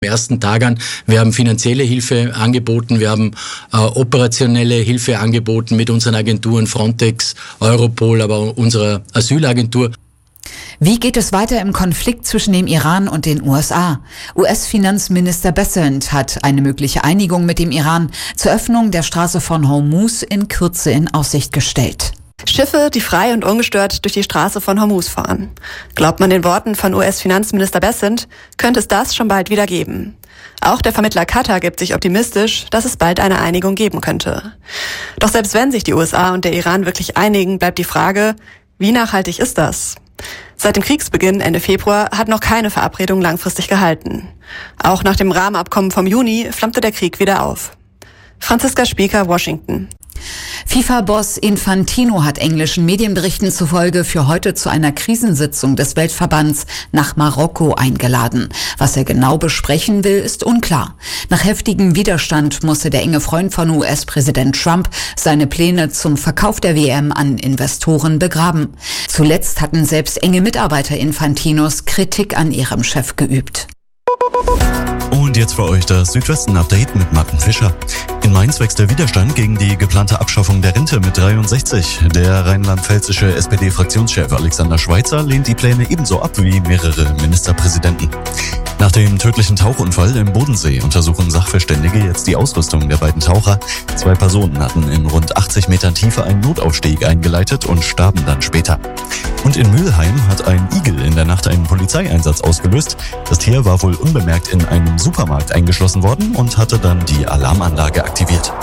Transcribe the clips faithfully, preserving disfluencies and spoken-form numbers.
ersten Tag an. Wir haben finanzielle Hilfe angeboten, wir haben äh, operationelle Hilfe angeboten mit unseren Agenturen Frontex, Europol, aber auch unserer Asylagentur. Wie geht es weiter im Konflikt zwischen dem Iran und den U S A? U S-Finanzminister Bessent hat eine mögliche Einigung mit dem Iran zur Öffnung der Straße von Hormuz in Kürze in Aussicht gestellt. Schiffe, die frei und ungestört durch die Straße von Hormuz fahren. Glaubt man den Worten von U S-Finanzminister Bessent, könnte es das schon bald wieder geben. Auch der Vermittler Katar gibt sich optimistisch, dass es bald eine Einigung geben könnte. Doch selbst wenn sich die U S A und der Iran wirklich einigen, bleibt die Frage, wie nachhaltig ist das? Seit dem Kriegsbeginn Ende Februar hat noch keine Verabredung langfristig gehalten. Auch nach dem Rahmenabkommen vom Juni flammte der Krieg wieder auf. Franziska Spieker, Washington. FIFA-Boss Infantino hat englischen Medienberichten zufolge für heute zu einer Krisensitzung des Weltverbands nach Marokko eingeladen. Was er genau besprechen will, ist unklar. Nach heftigem Widerstand musste der enge Freund von U S-Präsident Trump seine Pläne zum Verkauf der W M an Investoren begraben. Zuletzt hatten selbst enge Mitarbeiter Infantinos Kritik an ihrem Chef geübt. Und jetzt für euch das Südwesten-Update mit Martin Fischer. In Mainz wächst der Widerstand gegen die geplante Abschaffung der Rente mit dreiundsechzig. Der rheinland-pfälzische S P D-Fraktionschef Alexander Schweitzer lehnt die Pläne ebenso ab wie mehrere Ministerpräsidenten. Nach dem tödlichen Tauchunfall im Bodensee untersuchen Sachverständige jetzt die Ausrüstung der beiden Taucher. Zwei Personen hatten in rund achtzig Metern Tiefe einen Notaufstieg eingeleitet und starben dann später. Und in Mülheim hat ein Igel in der Nacht einen Polizeieinsatz ausgelöst. Das Tier war wohl unbemerkt in einem Supermarkt eingeschlossen worden und hatte dann die Alarmanlage aktiviert.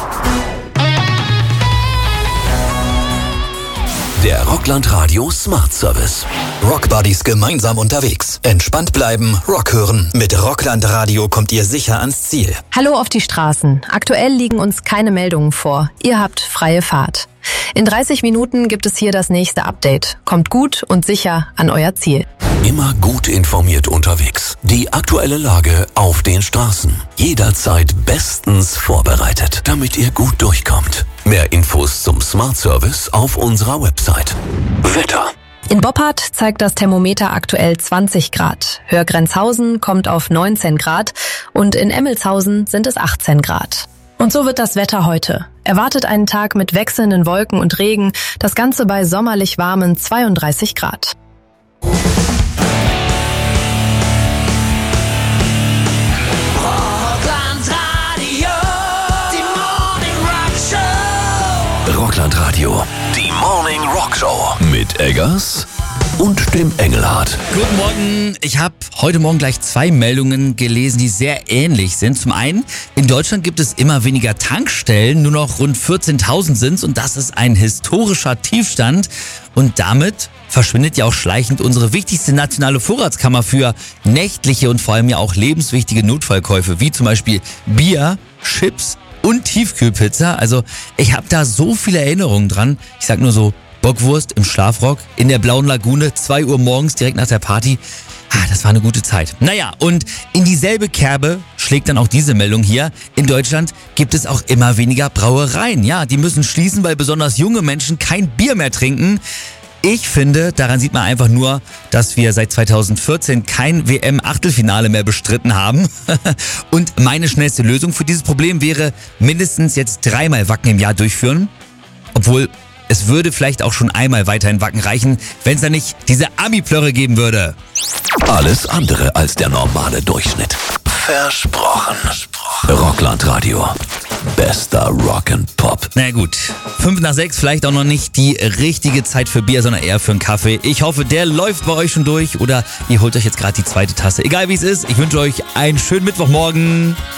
Der Rockland Radio Smart Service. Rock Buddies gemeinsam unterwegs. Entspannt bleiben, Rock hören. Mit Rockland Radio kommt ihr sicher ans Ziel. Hallo auf die Straßen. Aktuell liegen uns keine Meldungen vor. Ihr habt freie Fahrt. In dreißig Minuten gibt es hier das nächste Update. Kommt gut und sicher an euer Ziel. Immer gut informiert unterwegs. Die aktuelle Lage auf den Straßen. Jederzeit bestens vorbereitet, damit ihr gut durchkommt. Mehr Infos zum Smart Service auf unserer Website. Wetter. In Boppard zeigt das Thermometer aktuell zwanzig Grad. Hörgrenzhausen kommt auf neunzehn Grad und in Emmelshausen sind es achtzehn Grad. Und so wird das Wetter heute. Erwartet einen Tag mit wechselnden Wolken und Regen, das Ganze bei sommerlich warmen zweiunddreißig Grad. Rockland Radio, die Morning Rock Show mit Eggers und dem Engelhardt. Guten Morgen. Ich habe heute Morgen gleich zwei Meldungen gelesen, die sehr ähnlich sind. Zum einen, in Deutschland gibt es immer weniger Tankstellen, nur noch rund vierzehntausend sind es und das ist ein historischer Tiefstand. Und damit verschwindet ja auch schleichend unsere wichtigste nationale Vorratskammer für nächtliche und vor allem ja auch lebenswichtige Notfallkäufe, wie zum Beispiel Bier, Chips und Tiefkühlpizza. Also ich habe da so viele Erinnerungen dran. Ich sag nur so, Bockwurst im Schlafrock in der Blauen Lagune, zwei Uhr morgens direkt nach der Party. Ah, das war eine gute Zeit. Naja, und in dieselbe Kerbe schlägt dann auch diese Meldung hier. In Deutschland gibt es auch immer weniger Brauereien. Ja, die müssen schließen, weil besonders junge Menschen kein Bier mehr trinken. Ich finde, daran sieht man einfach nur, dass wir seit zweitausendvierzehn kein W M-Achtelfinale mehr bestritten haben. Und meine schnellste Lösung für dieses Problem wäre, mindestens jetzt dreimal Wacken im Jahr durchführen. Obwohl, es würde vielleicht auch schon einmal weiterhin Wacken reichen, wenn es da nicht diese Ami-Plörre geben würde. Alles andere als der normale Durchschnitt. Versprochen. Rockland Radio. Bester Rock'n'Pop. Na gut, fünf nach sechs, vielleicht auch noch nicht die richtige Zeit für Bier, sondern eher für einen Kaffee. Ich hoffe, der läuft bei euch schon durch oder ihr holt euch jetzt gerade die zweite Tasse. Egal wie es ist, ich wünsche euch einen schönen Mittwochmorgen.